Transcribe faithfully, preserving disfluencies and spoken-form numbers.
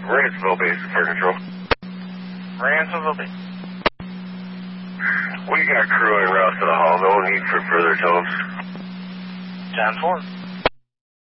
Ransomville base, fire control. Ransomville base. We got crew en route to the hall. No need for further tones. ten four.